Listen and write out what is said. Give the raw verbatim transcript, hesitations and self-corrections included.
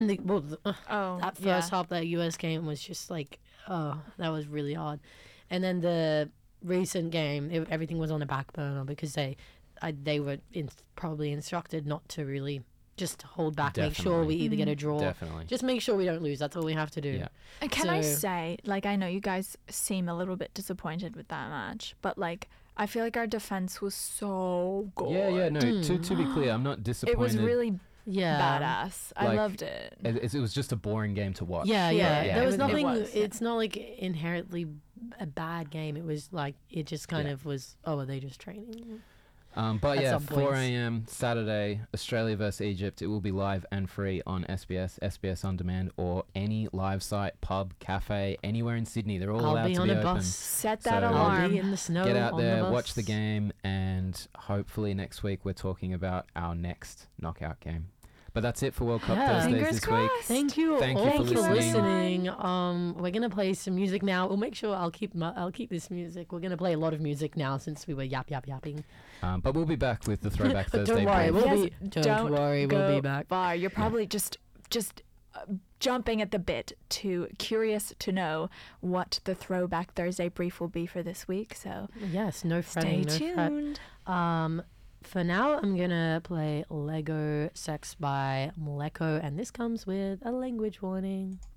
The, well, the, uh, Oh, that first yeah. half, that U S game was just like, oh, that was really hard. And then the recent game, it, everything was on a back burner because they, I, they were in, probably instructed not to really just hold back. Make sure we Definitely. either get a Mhm. draw. Definitely. Just make sure we don't lose. That's all we have to do. Yeah. And can I So- say, like, I know you guys seem a little bit disappointed with that match, but like, I feel like our defense was so good. Yeah, yeah, no. To Mm. to be clear, I'm not disappointed. It was really Yeah. badass. I Like, loved it. It, it was just a boring game to watch. Yeah, yeah. Yeah, There it was was- it nothing. was, yeah. It's not like inherently a bad game. It was like it just kind Yeah. of was. Oh, are they just training? Um, but At yeah, some four points. a.m. Saturday, Australia versus Egypt. It will be live and free on S B S, S B S On Demand, or any live site, pub, cafe, anywhere in Sydney. They're all I'll allowed be to on be a open. bus. Set that So- I'll alarm. be in the snow. Get out on there, the bus. watch the game, and hopefully next week we're talking about our next knockout game. But that's it for World Cup Yeah. Thursdays Fingers this week. crossed. Thank you Thank you all for for listening. listening. Um, we're gonna play some music now. We'll make sure I'll keep my, I'll keep this music. We're gonna play a lot of music now since we were yap yap yapping. Um, but we'll be back with the Throwback But Thursday. don't worry, brief. we'll Yes, be. Don't, don't worry, we'll go be back. far. You're probably just just uh, jumping at the bit to curious to know what the Throwback Thursday brief will be for this week. So Yes, no stay fretting, no fret. tuned. Um, for now, I'm gonna play Lego Sex by Mleko, and this comes with a language warning.